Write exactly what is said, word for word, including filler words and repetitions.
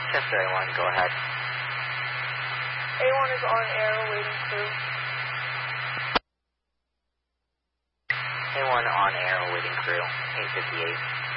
Chester A one, go ahead. A one is on air, waiting crew. A one on air, waiting crew, eight fifty-eight.